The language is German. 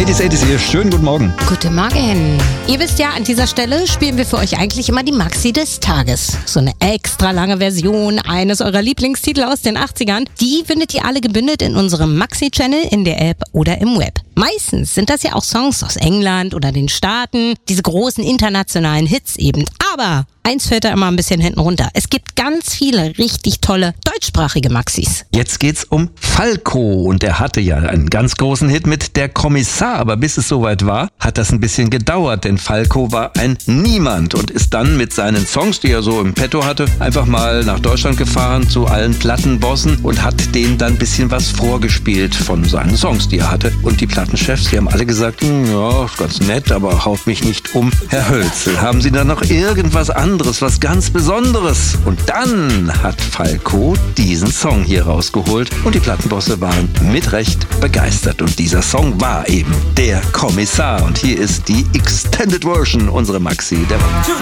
80s hier, schönen guten Morgen. Guten Morgen. Ihr wisst ja, an dieser Stelle spielen wir für euch eigentlich immer die Maxi des Tages. So eine extra lange Version eines eurer Lieblingstitel aus den 80ern. Die findet ihr alle gebündelt in unserem Maxi-Channel, in der App oder im Web. Meistens sind das ja auch Songs aus England oder den Staaten, diese großen internationalen Hits eben. Aber eins fällt da immer ein bisschen hinten runter. Es gibt ganz viele richtig tolle deutschsprachige Maxis. Jetzt geht's um Falco und er hatte ja einen ganz großen Hit mit Der Kommissar, aber bis es soweit war, hat das ein bisschen gedauert, denn Falco war ein Niemand und ist dann mit seinen Songs, die er so im Petto hatte, einfach mal nach Deutschland gefahren zu allen Plattenbossen und hat denen dann ein bisschen was vorgespielt von seinen Songs, die er hatte. Und die Plattenchefs, die haben alle gesagt, ja, ganz nett, aber haut mich nicht um. Herr Hölzel, haben Sie da noch irgendwas anderes, was ganz Besonderes? Und dann hat Falco diesen Song hier rausgeholt und die Plattenbosse waren mit Recht begeistert. Und dieser Song war eben Der Kommissar. Und hier ist die Extended Version, unsere Maxi der Woche.